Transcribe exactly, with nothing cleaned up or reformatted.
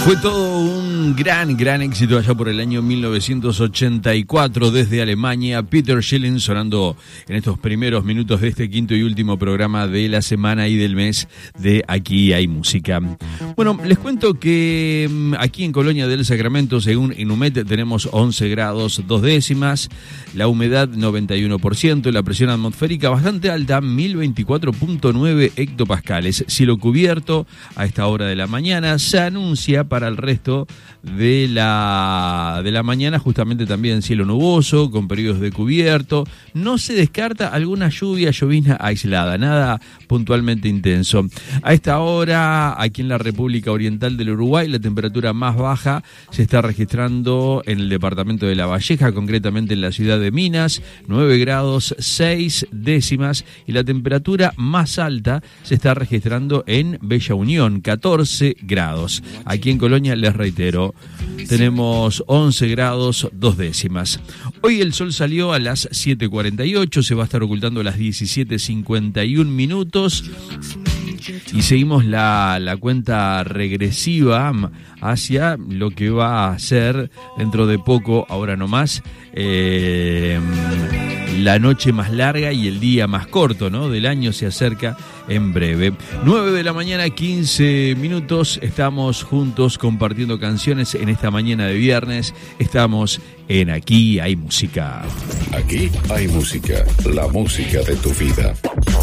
Fue todo un gran, gran éxito allá por el año mil novecientos ochenta y cuatro desde Alemania. Peter Schilling sonando en estos primeros minutos de este quinto y último programa de la semana y del mes de Aquí Hay Música. Bueno, les cuento que aquí en Colonia del Sacramento, según Inumet, tenemos once grados dos décimas, la humedad noventa y uno por ciento, la presión atmosférica bastante alta, mil veinticuatro punto nueve hectopascales. Cielo cubierto a esta hora de la mañana. Se anuncia para el resto de la, de la mañana justamente también cielo nuboso, con periodos de cubierto. No se descarta alguna lluvia, llovizna aislada, nada puntualmente intenso. A esta hora, aquí en la República Oriental del Uruguay, la temperatura más baja se está registrando en el departamento de La Valleja, concretamente en la ciudad de Minas, nueve grados seis décimas, y la temperatura más alta se está registrando en Bella Unión, catorce grados. Aquí en Colonia, les reitero, tenemos once grados dos décimas. Hoy el sol salió a las siete cuarenta y ocho, se va a estar ocultando a las diecisiete cincuenta y un minutos. Y seguimos la, la cuenta regresiva hacia lo que va a ser dentro de poco, ahora no más, eh, la noche más larga y el día más corto, ¿no?, del año se acerca en breve. nueve de la mañana, quince minutos, estamos juntos compartiendo canciones en esta mañana de viernes. Estamos en Aquí Hay Música. Aquí hay música, la música de tu vida.